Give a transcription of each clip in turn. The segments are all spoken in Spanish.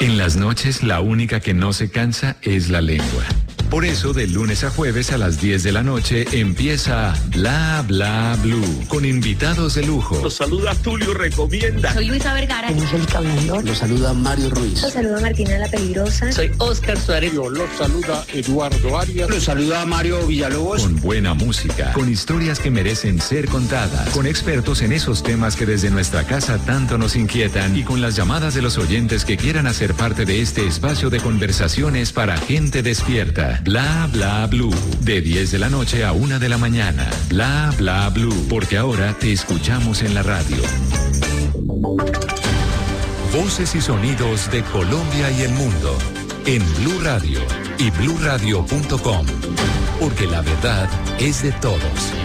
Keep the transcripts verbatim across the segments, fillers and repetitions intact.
En las noches, la única que no se cansa es la lengua. Por eso, de lunes a jueves a las diez de la noche empieza Bla Bla Blue con invitados de lujo. Los saluda Tulio Recomienda. Soy Luisa Vergara. Angélica Blandón. Los saluda Mario Ruiz. Los saluda Martina La Peligrosa. Soy Oscar Suárez. Los saluda Eduardo Arias. Los saluda Mario Villalobos. Con buena música, con historias que merecen ser contadas, con expertos en esos temas que desde nuestra casa tanto nos inquietan y con las llamadas de los oyentes que quieran hacer parte de este espacio de conversaciones para gente despierta. Bla Bla Blue, de diez de la noche a una de la mañana. Bla Bla Blue, porque ahora te escuchamos en la radio. Voces y sonidos de Colombia y el mundo en Blue Radio y blue radio punto com, porque la verdad es de todos.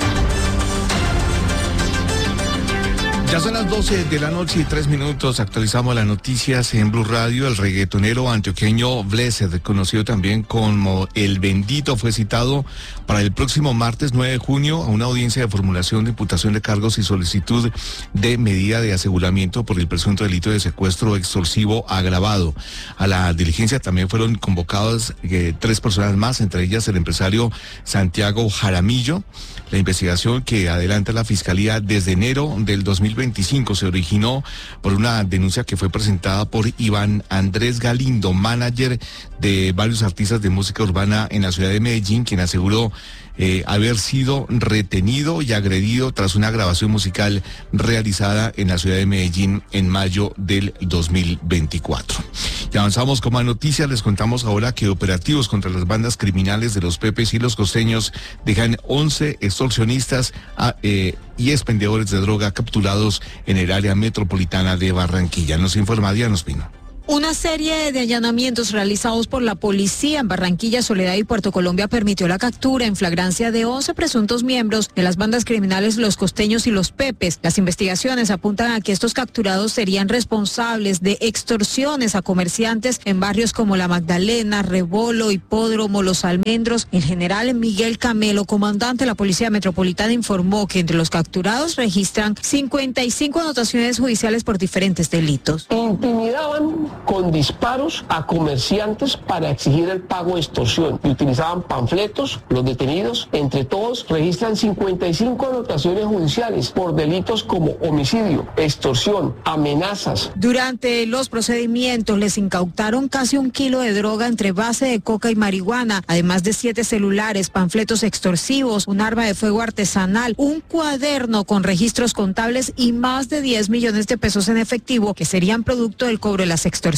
Ya son las doce de la noche y tres minutos. Actualizamos las noticias en Blue Radio. El reggaetonero antioqueño Blessed, conocido también como El Bendito, fue citado para el próximo martes nueve de junio a una audiencia de formulación de imputación de cargos y solicitud de medida de aseguramiento por el presunto delito de secuestro extorsivo agravado. A la diligencia también fueron convocadas eh, tres personas más, entre ellas el empresario Santiago Jaramillo. La investigación que adelanta la Fiscalía desde enero del dos mil veinticinco se originó por una denuncia que fue presentada por Iván Andrés Galindo, manager de varios artistas de música urbana en la ciudad de Medellín, quien aseguró eh, haber sido retenido y agredido tras una grabación musical realizada en la ciudad de Medellín en mayo del dos mil veinticuatro. Y avanzamos con más noticias. Les contamos ahora que operativos contra las bandas criminales de los Pepes y los costeños dejan once extorsionistas a, eh, y expendedores de droga capturados en el área metropolitana de Barranquilla. Nos informa Diana Ospino. Una serie de allanamientos realizados por la policía en Barranquilla, Soledad y Puerto Colombia permitió la captura en flagrancia de once presuntos miembros de las bandas criminales Los Costeños y Los Pepes. Las investigaciones apuntan a que estos capturados serían responsables de extorsiones a comerciantes en barrios como La Magdalena, Rebolo, Hipódromo, Los Almendros. El general Miguel Camelo, comandante de la Policía Metropolitana, informó que entre los capturados registran cincuenta y cinco anotaciones judiciales por diferentes delitos. Intimidaban con disparos a comerciantes para exigir el pago de extorsión y utilizaban panfletos. Los detenidos, entre todos, registran cincuenta y cinco anotaciones judiciales por delitos como homicidio, extorsión, amenazas. Durante los procedimientos les incautaron casi un kilo de droga entre base de coca y marihuana, además de siete celulares, panfletos extorsivos, un arma de fuego artesanal, un cuaderno con registros contables y más de diez millones de pesos en efectivo que serían producto del cobro de las extorsiones.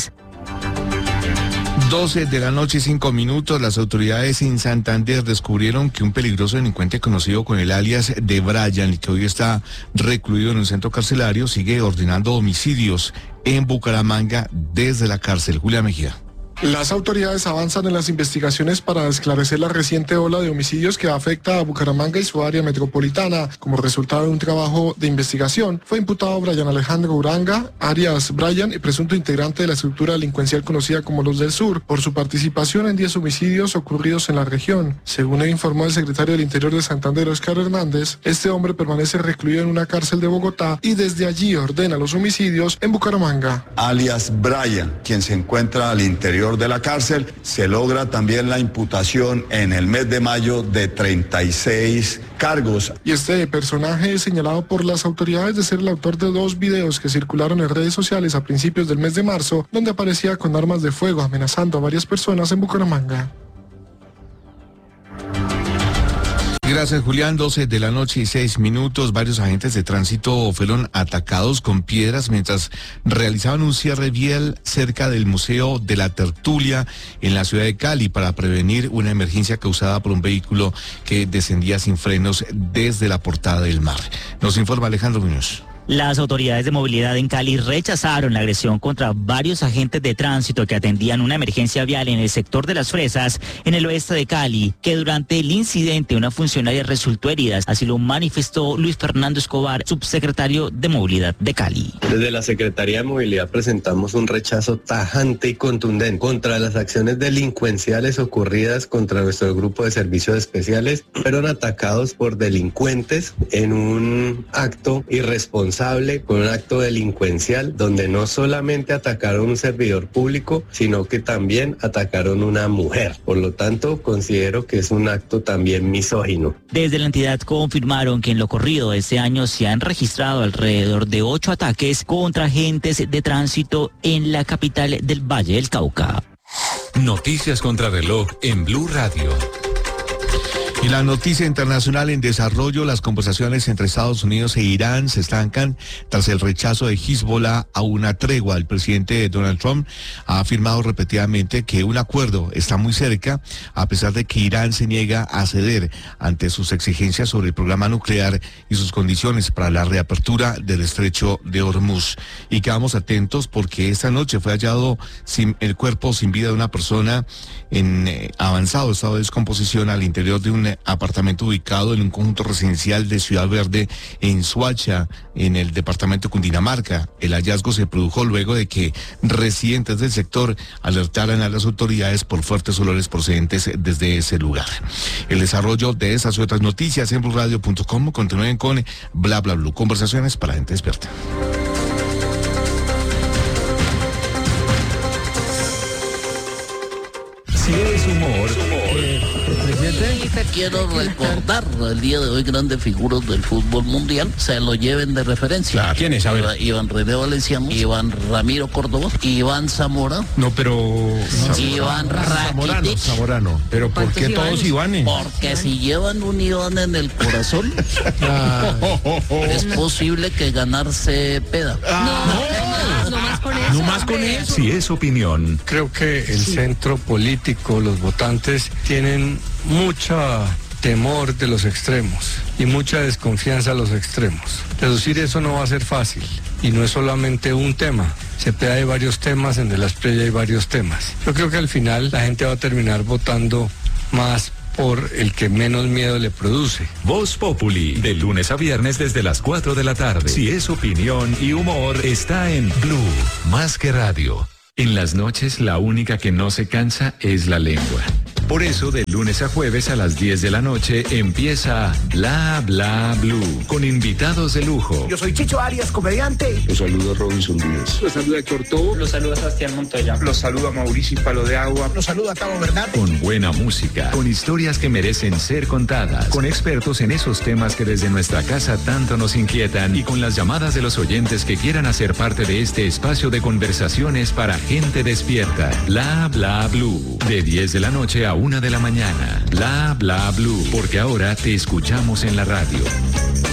doce de la noche y cinco minutos, las autoridades en Santander descubrieron que un peligroso delincuente conocido con el alias de Brian, que hoy está recluido en un centro carcelario, sigue ordenando homicidios en Bucaramanga desde la cárcel. Julia Mejía. Las autoridades avanzan en las investigaciones para esclarecer la reciente ola de homicidios que afecta a Bucaramanga y su área metropolitana. Como resultado de un trabajo de investigación, fue imputado Brian Alejandro Uranga, alias Brian, el presunto integrante de la estructura delincuencial conocida como Los del Sur, por su participación en diez homicidios ocurridos en la región. Según informó el secretario del Interior de Santander, Óscar Hernández, este hombre permanece recluido en una cárcel de Bogotá y desde allí ordena los homicidios en Bucaramanga. Alias Brian, quien se encuentra al interior de la cárcel, se logra también la imputación en el mes de mayo de treinta y seis cargos. Y este personaje es señalado por las autoridades de ser el autor de dos videos que circularon en redes sociales a principios del mes de marzo, donde aparecía con armas de fuego amenazando a varias personas en Bucaramanga. Gracias, Julián. doce de la noche y seis minutos. Varios agentes de tránsito fueron atacados con piedras mientras realizaban un cierre vial cerca del Museo de la Tertulia en la ciudad de Cali para prevenir una emergencia causada por un vehículo que descendía sin frenos desde la Portada del Mar. Nos informa Alejandro Muñoz. Las autoridades de movilidad en Cali rechazaron la agresión contra varios agentes de tránsito que atendían una emergencia vial en el sector de Las Fresas, en el oeste de Cali, que durante el incidente una funcionaria resultó herida. Así lo manifestó Luis Fernando Escobar, subsecretario de Movilidad de Cali. Desde la Secretaría de Movilidad presentamos un rechazo tajante y contundente contra las acciones delincuenciales ocurridas contra nuestro grupo de servicios especiales. Fueron atacados por delincuentes en un acto irresponsable irresponsable, con un acto delincuencial, donde no solamente atacaron a un servidor público, sino que también atacaron a una mujer. Por lo tanto, considero que es un acto también misógino. Desde la entidad confirmaron que en lo corrido de este año se han registrado alrededor de ocho ataques contra agentes de tránsito en la capital del Valle del Cauca. Noticias contra reloj en Blue Radio. Y la noticia internacional en desarrollo: las conversaciones entre Estados Unidos e Irán se estancan tras el rechazo de Hezbollah a una tregua. El presidente Donald Trump ha afirmado repetidamente que un acuerdo está muy cerca, a pesar de que Irán se niega a ceder ante sus exigencias sobre el programa nuclear y sus condiciones para la reapertura del estrecho de Hormuz. Y quedamos atentos porque esta noche fue hallado sin, el cuerpo sin vida de una persona en eh, avanzado estado de descomposición al interior de un apartamento ubicado en un conjunto residencial de Ciudad Verde en Suacha, en el departamento de Cundinamarca. El hallazgo se produjo luego de que residentes del sector alertaran a las autoridades por fuertes olores procedentes desde ese lugar. El desarrollo de esas y otras noticias en blue radio punto com. Continúen con Bla Bla Blue, conversaciones para gente despierta. Si es humor, Y te quiero recordar el día de hoy grandes figuras del fútbol mundial, se lo lleven de referencia. Claro. ¿Quiénes? A ver. Iván René Valenciano, Iván Ramiro Córdoba, Iván Zamora. No, pero... Iván Rakitic. Zamorano. Pero ¿por qué todos Ivanes? Porque si llevan un Iván en el corazón, es posible que ganarse peda. No, no, no más con eso. No más con eso. si es opinión, Creo que el centro político, los votantes, tienen mucho temor de los extremos y mucha desconfianza a los extremos. Reducir eso no va a ser fácil y no es solamente un tema. Cepeda hay varios temas, en De la Espriella hay varios temas. Yo creo que al final la gente va a terminar votando más por el que menos miedo le produce. Voz Populi, de lunes a viernes desde las cuatro de la tarde. Si es opinión y humor, está en Blue, más que radio. En las noches, la única que no se cansa es la lengua. Por eso, de lunes a jueves a las diez de la noche, empieza Bla Bla Blue, con invitados de lujo. Yo soy Chicho Arias, comediante. Los saluda Robinson Díaz. Los saluda Héctor Tobo. Los saluda Sebastián Montoya. Los saluda Mauricio Palo de Agua. Los saluda Cabo Bernardo. Con buena música, con historias que merecen ser contadas, con expertos en esos temas que desde nuestra casa tanto nos inquietan y con las llamadas de los oyentes que quieran hacer parte de este espacio de conversaciones para gente despierta. Bla Bla Blue, de diez de la noche a una de la mañana. Bla Bla Blue, porque ahora te escuchamos en la radio.